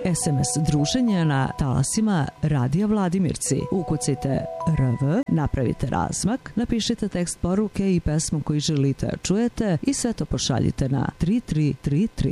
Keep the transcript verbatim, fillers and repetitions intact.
es em es druženje na talasima Radija Vladimirci. Ukucite R V, napravite razmak, napišite tekst poruke i pesmu koju želite čujete i sve to pošaljite na tri tri tri tri.